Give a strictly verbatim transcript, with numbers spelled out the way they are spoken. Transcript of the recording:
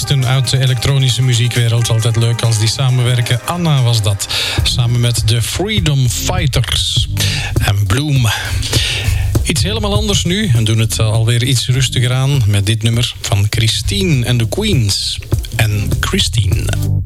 artiesten uit de elektronische muziekwereld. Altijd leuk als die samenwerken. Anna was dat. Samen met de Freedom Fighters. En Bloom. Iets helemaal anders nu. En doen het alweer iets rustiger aan met dit nummer van Christine en de Queens. En Christine.